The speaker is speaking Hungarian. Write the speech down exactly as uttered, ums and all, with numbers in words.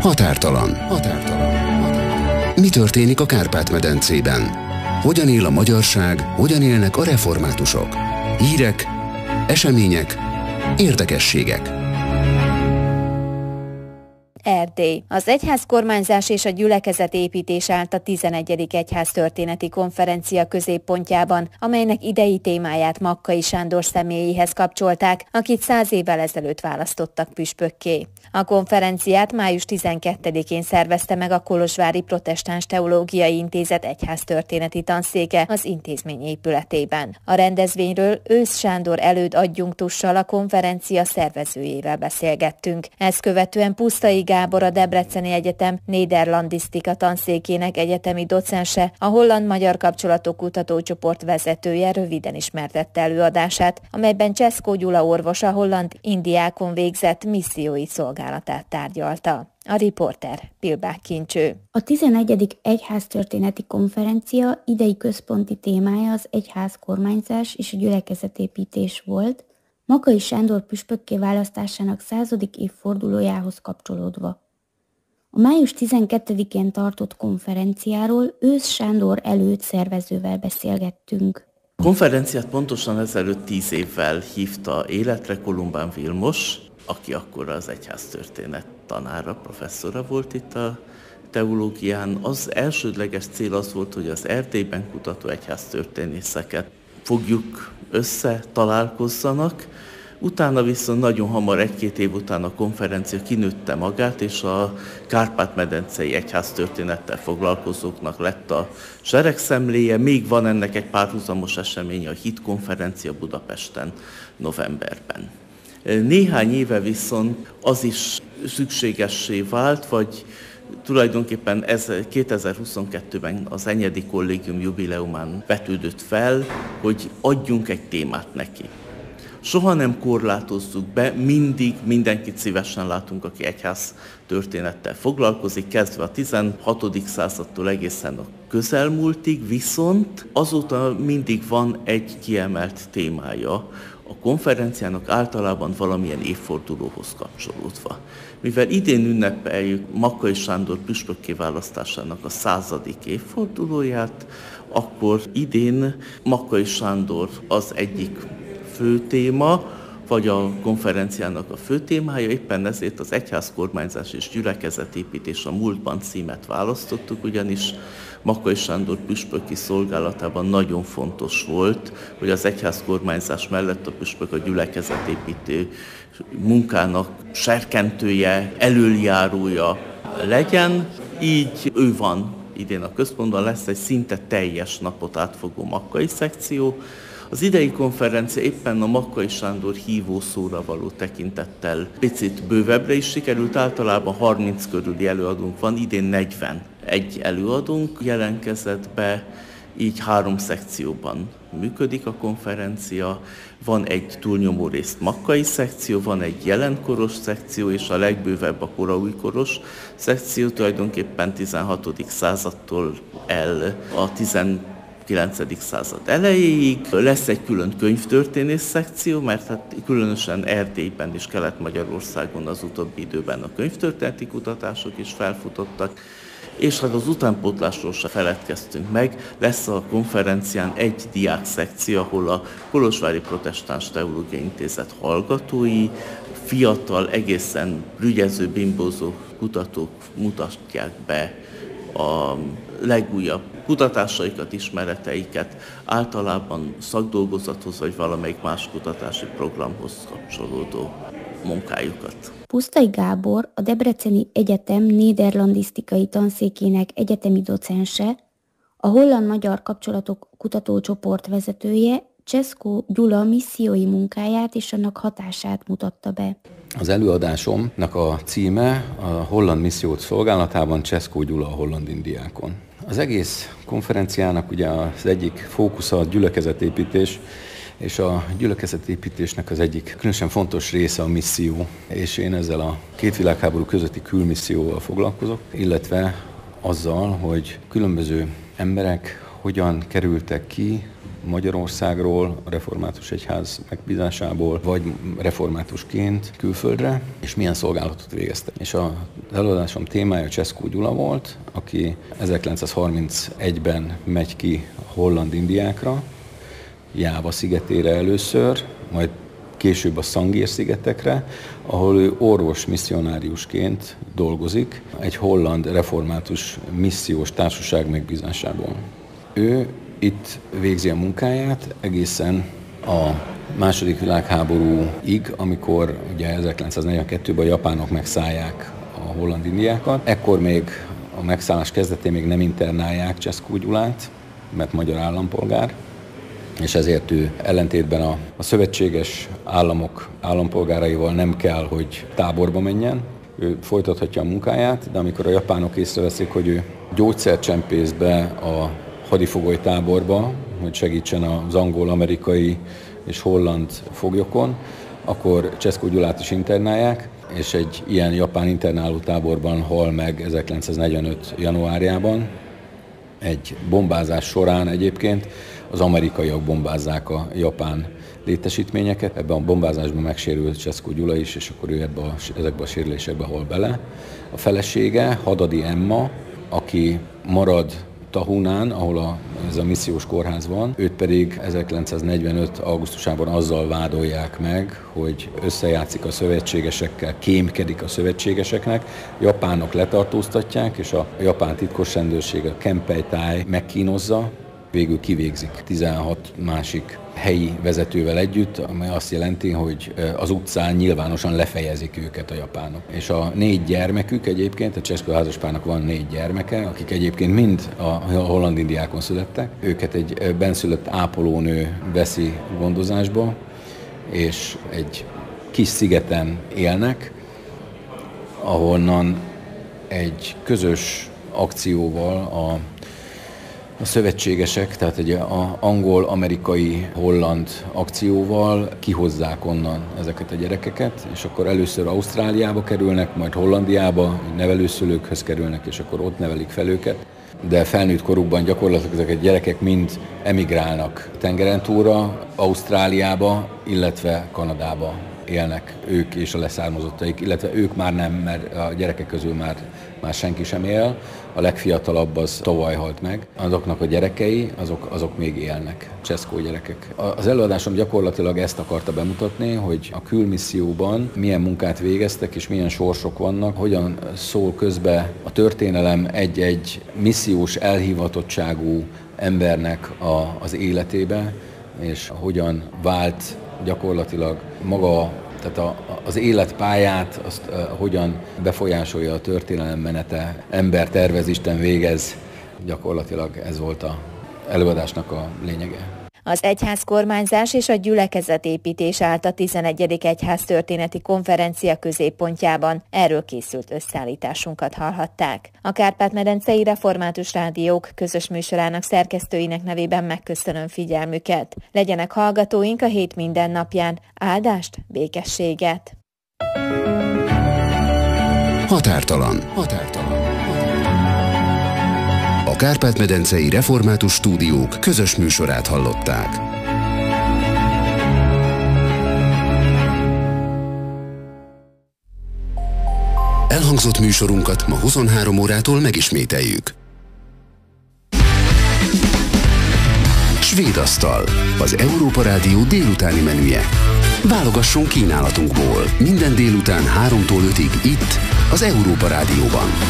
Határtalan. Határtalan. Mi történik a Kárpát-medencében? Hogyan él a magyarság, hogyan élnek a reformátusok? Hírek, események, érdekességek. Erdély. Az egyházkormányzás és a gyülekezetépítés állt a tizenegyedik egyháztörténeti konferencia középpontjában, amelynek idei témáját Makkai Sándor személyéhez kapcsolták, akit száz évvel ezelőtt választottak püspökké. A konferenciát május tizenkettedikén szervezte meg a Kolozsvári Protestáns Teológiai Intézet egyháztörténeti tanszéke az intézmény épületében. A rendezvényről Ősz Sándor előd adjunktussal, a konferencia szervezőjével beszélgettünk. Ezt követően Pusztai Gábor, a Debreceni Egyetem néderlandisztika tanszékének egyetemi docense, a holland-magyar kapcsolatok kutatócsoport vezetője röviden ismertette előadását, amelyben Cseszkó Gyula orvos a holland indiákon végzett missziói szolgálatát tárgyalta. A riporter Pilbák Kincső. A tizenegyedik egyháztörténeti konferencia idei központi témája az egyházkormányzás és a gyülekezetépítés volt, Makkai Sándor püspökké választásának századik évfordulójához kapcsolódva. A május tizenkettedikén tartott konferenciáról Ősz Sándor előd szervezővel beszélgettünk. A konferenciát pontosan ezelőtt tíz évvel hívta életre Kolumbán Vilmos, aki akkor az egyháztörténet tanára, professzora volt itt a teológián. Az elsődleges cél az volt, hogy az Erdélyben kutató egyháztörténészeket fogjuk össze, találkozzanak. Utána viszont nagyon hamar, egy-két év után a konferencia kinőtte magát, és a Kárpát-medencei egyháztörténettel foglalkozóknak lett a seregszemléje. Még van ennek egy párhuzamos eseménye, a hitkonferencia Budapesten novemberben. Néhány éve viszont az is szükségessé vált, vagy tulajdonképpen ez kétezer-huszonkettőben az Enyedi Kollégium jubileumán vetődött fel, hogy adjunk egy témát neki. Soha nem korlátozzuk be, mindig mindenkit szívesen látunk, aki egyház történettel foglalkozik, kezdve a tizenhatodik századtól egészen a közelmúltig, viszont azóta mindig van egy kiemelt témája a konferenciának, általában valamilyen évfordulóhoz kapcsolódva. Mivel idén ünnepeljük Makkai Sándor püspökké választásának a századik évfordulóját, akkor idén Makkai Sándor az egyik fő téma, vagy a konferenciának a fő témája, éppen ezért az egyházkormányzás és gyülekezetépítés a múltban címet választottuk, ugyanis Makkai Sándor püspöki szolgálatában nagyon fontos volt, hogy az egyházkormányzás mellett a püspök a gyülekezetépítő munkának serkentője, elöljárója legyen. Így ő van idén a központban, lesz egy szinte teljes napot átfogó makkai szekció. Az idei konferencia éppen a Makkai Sándor hívószóra való tekintettel picit bővebbre is sikerült, általában harminc körüli előadónk van, idén negyvenegy előadónk jelentkezett be, így három szekcióban működik a konferencia. Van egy túlnyomó részt makkai szekció, van egy jelenkoros szekció, és a legbővebb a koraújkoros szekció, tulajdonképpen tizenhatodik századtól el a tizenkilencedik század elejéig. Lesz egy külön könyvtörténész szekció, mert hát különösen Erdélyben és Kelet-Magyarországon az utóbbi időben a könyvtörténeti kutatások is felfutottak, és hát az utánpótlásról se feledkeztünk meg, lesz a konferencián egy diák szekció, ahol a Kolozsvári Protestáns Teológiai Intézet hallgatói, fiatal, egészen rügyező, bimbózó kutatók mutatják be a legújabb kutatásaikat, ismereteiket, általában szakdolgozathoz vagy valamelyik más kutatási programhoz kapcsolódó munkájukat. Pusztai Gábor, a Debreceni Egyetem néderlandisztikai tanszékének egyetemi docense, a holland-magyar kapcsolatok kutatócsoport vezetője, Cseszkó Gyula missziói munkáját és annak hatását mutatta be. Az előadásomnak a címe a holland missziót szolgálatában Cseszkó Gyula a holland indiákon. Az egész konferenciának ugye az egyik fókusza a gyülekezetépítés, és a gyülekezetépítésnek az egyik különösen fontos része a misszió, és én ezzel a két világháború közötti külmisszióval foglalkozok, illetve azzal, hogy különböző emberek hogyan kerültek ki Magyarországról, a református egyház megbízásából, vagy reformátusként külföldre, és milyen szolgálatot végeztek. És az előadásom témája Cseszkó Gyula volt, aki ezerkilencszázharmincegyben megy ki Holland-Indiákra, Jáva szigetére először, majd később a Szangír-szigetekre, ahol ő orvos misszionáriusként dolgozik egy holland református missziós társaság megbízásából. Ő itt végzi a munkáját egészen a második világháborúig, amikor ugye ezerkilencszáznegyvenkettőben a japánok megszállják a holland-indiákat. Ekkor még a megszállás kezdetén még nem internálják Cseszkó Gyulát, mert magyar állampolgár, és ezért ő ellentétben a, a szövetséges államok állampolgáraival nem kell, hogy táborba menjen. Ő folytathatja a munkáját, de amikor a japánok észreveszik, hogy ő gyógyszercsempész be a hadifogoly táborba, hogy segítsen az angol, amerikai és holland foglyokon, akkor Cseszkó Gyulát is internálják, és egy ilyen japán internáló táborban hal meg ezerkilencszáznegyvenöt januárjában. Egy bombázás során egyébként az amerikaiak bombázzák a japán létesítményeket. Ebben a bombázásban megsérült Cseszkó Gyula is, és akkor ő ebbe a, ezekbe a sérülésekbe hal bele. A felesége, Hadadi Emma, aki marad Tahunán, ahol a, ez a missziós kórház van, őt pedig ezerkilencszáznegyvenöt augusztusában azzal vádolják meg, hogy összejátszik a szövetségesekkel, kémkedik a szövetségeseknek, japánok letartóztatják, és a japán titkos rendőrség, a Kempei Tai megkínozza, végül kivégzik tizenhat másik helyi vezetővel együtt, ami azt jelenti, hogy az utcán nyilvánosan lefejezik őket a japánok. És a négy gyermekük egyébként, a Cseszkó házaspárnak van négy gyermeke, akik egyébként mind a holland-indiákon születtek. Őket egy benszülött ápolónő veszi gondozásba, és egy kis szigeten élnek, ahonnan egy közös akcióval a A szövetségesek, tehát egy angol, amerikai, holland akcióval kihozzák onnan ezeket a gyerekeket, és akkor először Ausztráliába kerülnek, majd Hollandiába, nevelőszülőkhöz kerülnek, és akkor ott nevelik fel őket. De felnőtt korukban gyakorlatilag ezek a gyerekek mind emigrálnak tengeren túlra, Ausztráliába, illetve Kanadába élnek ők és a leszármazottaik, illetve ők már nem, mert a gyerekek közül már, már senki sem él. A legfiatalabb az tavaly halt meg. Azoknak a gyerekei, azok, azok még élnek, Cseszkó gyerekek. Az előadásom gyakorlatilag ezt akarta bemutatni, hogy a külmisszióban milyen munkát végeztek és milyen sorsok vannak, hogyan szól közbe a történelem egy-egy missziós elhivatottságú embernek a, az életébe, és hogyan vált gyakorlatilag maga, tehát a, az életpályát, azt uh, hogyan befolyásolja a történelem menete, ember tervez, Isten végez, gyakorlatilag ez volt az előadásnak a lényege. Az egyházkormányzás és a gyülekezetépítés állt a tizenegyedik egyháztörténeti konferencia középpontjában. Erről készült összeállításunkat hallhatták. A Kárpát-medencei Református Rádiók közös műsorának szerkesztőinek nevében megköszönöm figyelmüket. Legyenek hallgatóink a hét minden napján. Áldást, békességet! Határtalan. Határtalan. A Kárpát-medencei Református Stúdiók közös műsorát hallották. Elhangzott műsorunkat ma huszonhárom órától megismételjük. Svéd asztal, az Európa Rádió délutáni menüje. Válogassunk kínálatunkból. Minden délután háromtól ötig itt, az Európa Rádióban.